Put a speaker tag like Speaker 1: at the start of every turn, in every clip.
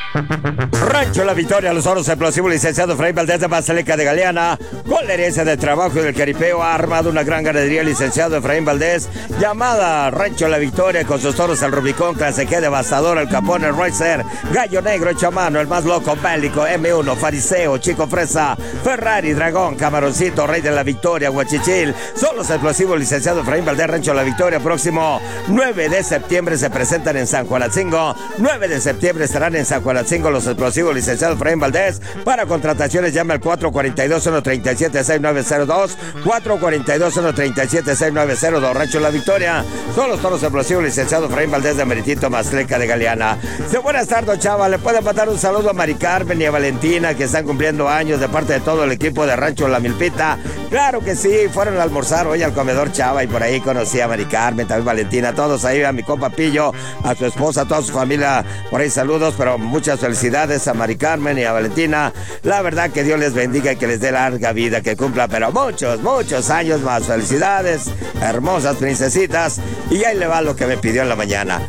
Speaker 1: Rancho La Victoria, los oros explosivos, licenciado Efraín Valdés de Basílica de Galeana, con la herencia de trabajo y del caripeo, ha armado una gran ganadería, licenciado Efraín Valdés, llamada Rancho La Victoria, con sus toros el Rubicón, clase G, devastador, el Capón, el Racer, Gallo Negro, el Chamano, el más loco, Bélico, M1, Fariseo, Chico Fresa, Ferrari, Dragón, Camaroncito, Rey de la Victoria, Huachichil, son los explosivos, licenciado Efraín Valdés, Rancho La Victoria. Próximo 9 de septiembre se presentan en San Juanatzingo, 9 de septiembre estarán en San Juanatzingo los explosivos, licenciado Efraín Valdés. Para contrataciones llama al 442-137-6902, 442-137-6902, Rancho La Victoria. Son los toros explosivos, licenciado Efraín Valdés de Meritito, Basílica de Galeana. Buenas tardes, chava. Le pueden mandar un saludo a Mari Carmen y a Valentina, que están cumpliendo años, de parte de todo el equipo de Rancho La Milpita. Claro que sí, fueron a almorzar hoy al comedor, chava, y por ahí conocí a Mari Carmen, también Valentina, todos ahí, a mi compa Pillo, a su esposa, a toda su familia, por ahí saludos, pero muchas felicidades a Mari Carmen y a Valentina. La verdad que Dios les bendiga y que les dé larga vida, que cumpla, pero muchos, muchos años más. Felicidades, hermosas princesitas, y ahí le va lo que me pidió en la mañana.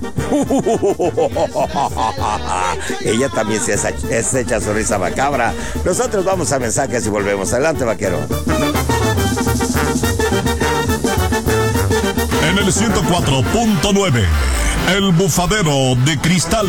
Speaker 1: Ella también es hecha su risa macabra. Nosotros vamos a mensajes y volvemos. Adelante, vaquero.
Speaker 2: En el 104.9, El Bufadero de Cristal.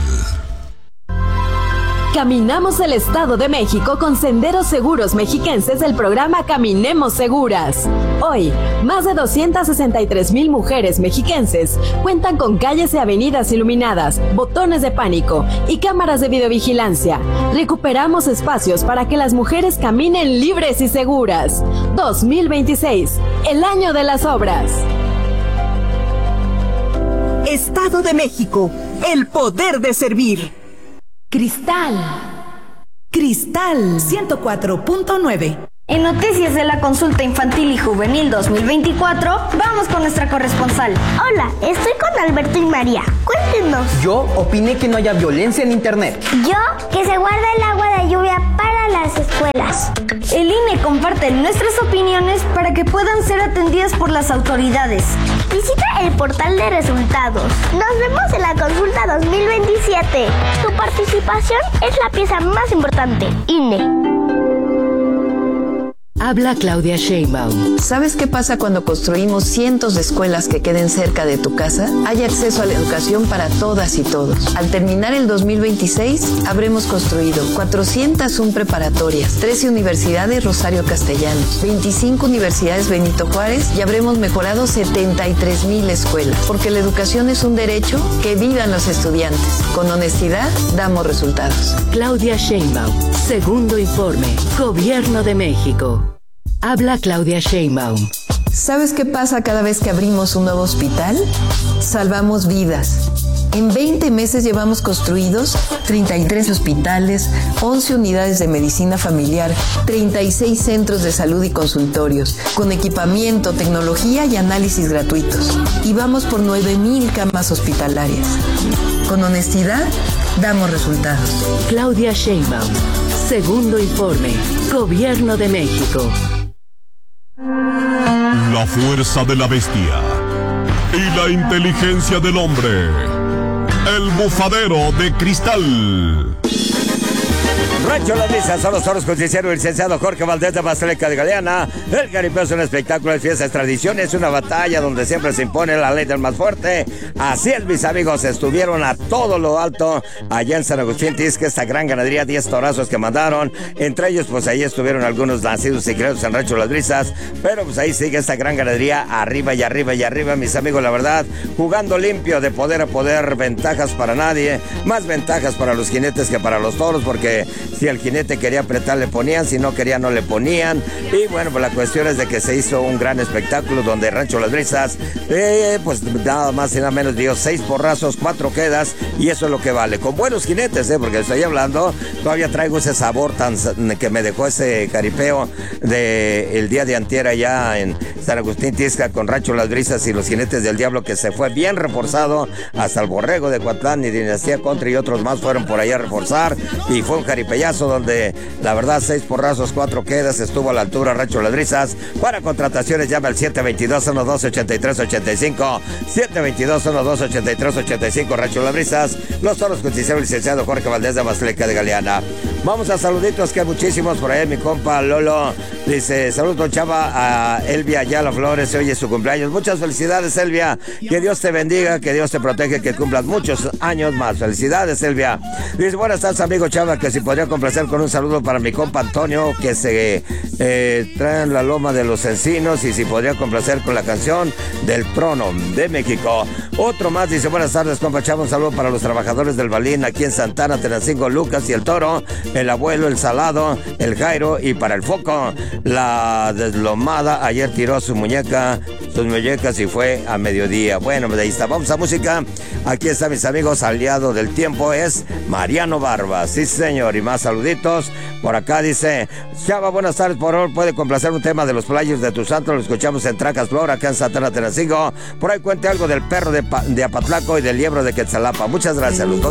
Speaker 3: Caminamos el Estado de México con Senderos Seguros Mexiquenses del programa Caminemos Seguras. Hoy, más de 263,000 mujeres mexiquenses cuentan con calles y avenidas iluminadas, botones de pánico y cámaras de videovigilancia. Recuperamos espacios para que las mujeres caminen libres y seguras. 2026, el año de las obras.
Speaker 4: Estado de México, el poder de servir.
Speaker 3: Cristal
Speaker 4: 104.9.
Speaker 5: En noticias de la consulta infantil y juvenil 2024, vamos con nuestra corresponsal.
Speaker 6: Hola, estoy con Alberto y María. Cuéntenos.
Speaker 7: Yo opiné que no haya violencia en internet.
Speaker 6: Yo, que se guarda el agua de lluvia para las escuelas.
Speaker 5: El INE comparte nuestras opiniones para que puedan ser atendidas por las autoridades.
Speaker 6: Visita el portal de resultados. Nos vemos en la consulta 2027. Tu participación es la pieza más importante. INE.
Speaker 8: Habla Claudia Sheinbaum.
Speaker 9: ¿Sabes qué pasa cuando construimos cientos de escuelas que queden cerca de tu casa? Hay acceso a la educación para todas y todos. Al terminar el 2026, habremos construido 401 preparatorias, 13 universidades Rosario Castellanos, 25 universidades Benito Juárez y habremos mejorado 73,000 escuelas. Porque la educación es un derecho, que vivan los estudiantes. Con honestidad, damos resultados.
Speaker 8: Claudia Sheinbaum. Segundo informe. Gobierno de México. Habla Claudia Sheinbaum.
Speaker 9: ¿Sabes qué pasa cada vez que abrimos un nuevo hospital? Salvamos vidas. En 20 meses llevamos construidos 33 hospitales, 11 unidades de medicina familiar, 36 centros de salud y consultorios, con equipamiento, tecnología y análisis gratuitos. Y vamos por 9,000 camas hospitalarias. Con honestidad, damos resultados.
Speaker 8: Claudia Sheinbaum. Segundo informe. Gobierno de México.
Speaker 2: La fuerza de la bestia y la inteligencia del hombre. El Bufadero de Cristal.
Speaker 1: Rancho Las Brisas son los toros con sincero el licenciado Jorge Valdés de Basílica de Galeana. El caripeo es un espectáculo, es fiesta, es tradición, es una batalla donde siempre se impone la ley del más fuerte. Así es, mis amigos, estuvieron a todo lo alto allá en San Agustín Tisque, esta gran ganadería, 10 torazos que mandaron. Entre ellos, pues ahí estuvieron algunos nacidos y criados en Rancho Las Brisas, pero pues ahí sigue esta gran ganadería, arriba y arriba y arriba, mis amigos, la verdad, jugando limpio, de poder a poder, ventajas para nadie, más ventajas para los jinetes que para los toros, porque si el jinete quería apretar le ponían, si no quería no le ponían. Y bueno, pues la cuestión es de que se hizo un gran espectáculo donde Rancho Las Brisas, pues nada más y nada menos dio 6 porrazos, 4 quedas, y eso es lo que vale. Con buenos jinetes, porque estoy hablando, todavía traigo ese sabor tan que me dejó ese caripeo de el día de antier allá en San Agustín Tisca con Rancho Las Brisas y los jinetes del diablo, que se fue bien reforzado, hasta el Borrego de Cuatlán y Dinastía Country y otros más fueron por allá a reforzar, y fue un caripeo Topellazo, donde la verdad 6 porrazos, 4 quedas, estuvo a la altura Rancho Las Brisas. Para contrataciones llama al 722-12-83-85, 722-12-83-85, Rancho Las Brisas. Los toros con el licenciado Jorge Valdés de Basilica de Galeana. Vamos a saluditos, que hay muchísimos por ahí. Mi compa Lolo dice: saludos, don Chava, a Elvia Ayala Flores, hoy es su cumpleaños. Muchas felicidades, Elvia, que Dios te bendiga, que Dios te protege, que cumplas muchos años más. Felicidades, Elvia. Dice: buenas tardes, amigo Chava, que si podría complacer con un saludo para mi compa Antonio, que se trae en la Loma de los Encinos, y si podría complacer con la canción del Trono de México. Otro más dice: buenas tardes, compa Chava, un saludo para los trabajadores del Balín aquí en Santana, Tenancingo, Lucas y el Toro, el Abuelo, el Salado, el Jairo, y para el Foco, la deslomada ayer tiró sus muñecas y fue a mediodía. Bueno, pues ahí está, vamos a música. Aquí están mis amigos, aliado del tiempo es Mariano Barba, sí señor, y más saluditos. Por acá dice: Chava, buenas tardes, por favor, puede complacer un tema de los Playos de Tu Santo, lo escuchamos en Tracas Flor, acá en Santana, Tenancingo. Por ahí cuente algo del perro de Apatlaco y del liebro de Quetzalapa. Muchas gracias, los dos.